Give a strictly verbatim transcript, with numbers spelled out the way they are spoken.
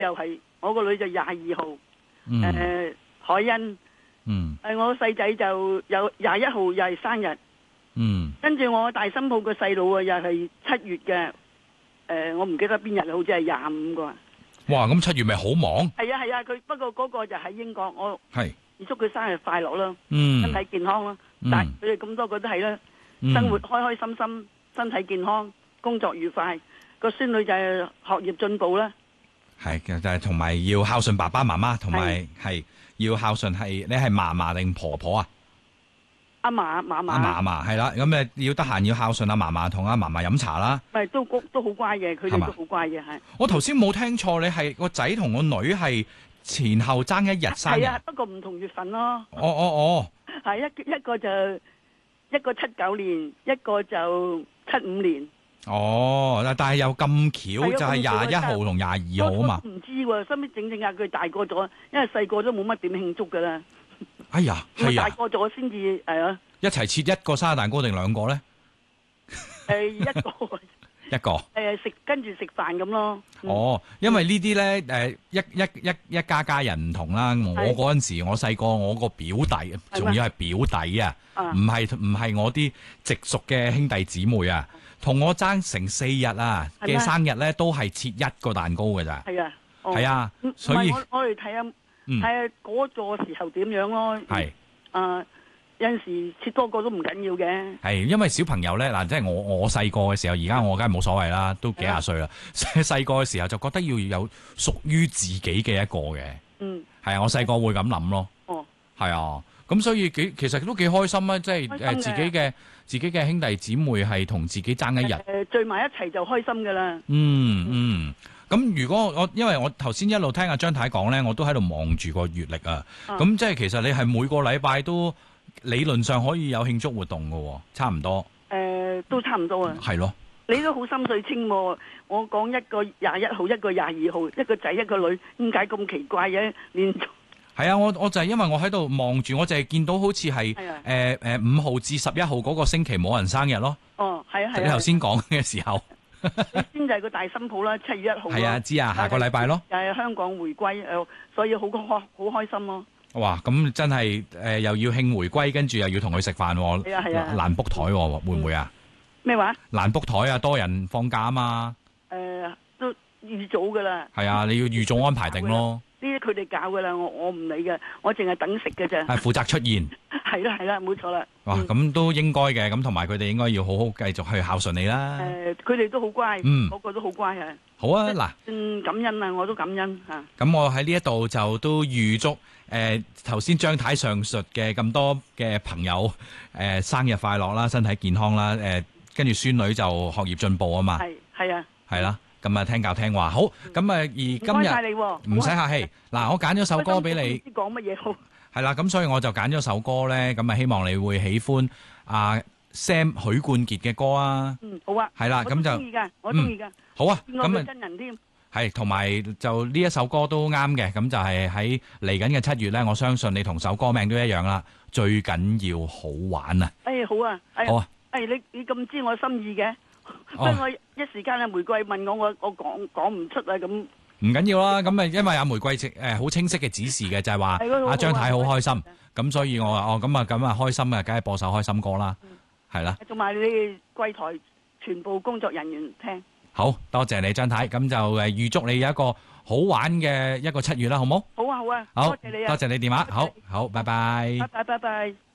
又係我個女就廿二號，誒、 嗯呃、海欣， 嗯誒我細仔就有廿一號又係生日， 嗯跟住我大新抱個細佬啊又係七月嘅，誒、呃、我唔記得邊日，好似係廿五個。 哇！咁七月咪好忙？ 係啊係啊，佢不過嗰個就喺英國，我係祝佢生日快樂啦， 嗯身體健康啦。 嗯但係佢哋咁多個都係啦， 嗯生活開開心心，身體健康，工作愉快。個孫女就係學業進步啦。 係嘅，就係同埋要孝順爸爸媽媽，同埋係要孝順係你係嫲嫲定婆婆啊？ 阿嫲嫲嫲， 阿嫲嫲係啦，咁誒要得閒要孝順阿嫲嫲同阿嫲嫲飲茶啦。 咪都都好乖嘅，佢哋係嘛都好乖嘅，係。 我頭先冇聽錯，你係個仔同個女係前後爭一日生日。 係啊，不過唔同月份咯。 哦哦哦， 係一一個就一個七九年，一個就七五年。 哦，但係又咁巧，就係廿一號同廿二號啊嘛。 唔知喎，收尾整整下佢大個咗，因為細個都冇乜點慶祝噶啦。 哎呀，係啊， 大個咗先至係啊。 一齊切一個生日蛋糕定兩個咧？ 誒一個一個。 誒食跟住食飯咁咯。 哦，因為呢啲咧誒一一一一家家人唔同啦。我嗰陣時我細個，我個表弟仲要係表弟啊，唔係唔係我啲直屬嘅兄弟姊妹啊，同我爭成四日啊嘅生日咧，都係切一個蛋糕嘅咋。 係啊， 係啊，所以我我哋睇下睇下嗰個時候點樣咯。 係啊。有陣時切多個都唔緊要嘅， 係因為小朋友咧嗱，即係我我細個嘅時候，而家我梗係冇所謂啦，都幾廿歲啦。細個嘅時候就覺得要有屬於自己嘅一個嘅， 嗯， 係啊，我細個會咁諗咯。 哦， 係啊，咁所以幾其實都幾開心啊！即係誒自己嘅自己嘅兄弟姊妹係同自己爭一日， 誒聚埋一齊就開心噶啦。 嗯嗯，咁如果我因為我頭先一路聽阿張太講咧，我都喺度望住個月曆啊。咁即係其實你係每個禮拜都。理論上可以有慶祝活動嘅，差唔多。 誒、呃，都差唔多啊。 係咯。 你都好心水清喎。我講一個廿一號，一個廿二號，一個仔一個女，點解咁奇怪嘅？連續。 係啊，我我就係因為我喺度望住，我就係見到好似係誒誒五號至十一號嗰個星期冇人生日咯。 哦，係啊係啊。 你頭先講嘅時候。 你先就係個大新抱啦，七月一號。 係啊，知啊，下個禮拜咯。 又係香港回歸，誒，所以好開好開心咯。 哇！咁真係誒、呃，又要慶回歸，跟住又要同佢食飯， 係啊係啊， 難 book 台會唔會啊？ 咩話？ 難 book 台啊，多人放假啊嘛。 誒、呃，都預早噶啦。 係啊，你要預早安排定咯。 呢啲佢哋搞噶啦，我我唔理嘅，我淨係等食嘅啫。 係負責出現。係啦係啦，冇錯啦。 哇！咁、嗯、都應該嘅，咁同埋佢哋應該要好好繼續去孝順你啦。 誒、呃，佢哋都好乖，嗯，個個都好乖啊。 好啊，嗱， 嗯，感恩啊，我都感恩嚇。 咁我喺呢一度就都預祝誒頭先張太上述嘅咁多嘅朋友誒、呃、生日快樂啦，身體健康啦，誒跟住孫女就學業進步啊嘛。係係啊。 係啦，咁啊聽教聽話。好，咁啊而今日唔使、 嗯、 客氣。嗱，我揀咗首歌俾你。 唔知講乜嘢好。係啦，咁所以我就揀咗首歌咧，咁啊希望你會喜歡阿 Sam 許冠傑嘅歌啊。 嗯，好啊。 係啦，咁就我中意㗎，我中意㗎。 好啊， 咁啊真人添。 係，同埋就呢一首歌都啱嘅，咁就係喺嚟緊嘅七月咧，我相信你同首歌名都一樣啦，最緊要好玩啊！ 誒好啊， 好啊， 誒你你咁知我心意嘅，不過我一時間啊玫瑰問我，我我講講唔出啊咁。唔緊要啦，咁啊因為阿玫瑰誒好清晰嘅指示嘅，就係話阿張太好開心，咁所以我話哦咁啊咁啊開心啊，梗係播首開心歌啦，係啦。 同埋你哋櫃台全部工作人員聽。 好多謝你張太，咁就誒預祝你有一個好玩嘅一個七月啦，好冇？ 好啊好啊， 好， 多謝你啊， 多謝你電話，好好，拜拜。 拜拜拜拜。